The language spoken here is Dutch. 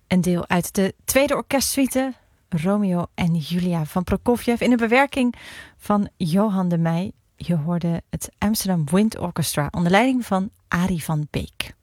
Een deel uit de tweede orkestsuite Romeo en Julia van Prokofjev in een bewerking van Johan de Meij. Je hoorde het Amsterdam Wind Orchestra onder leiding van Arie van Beek.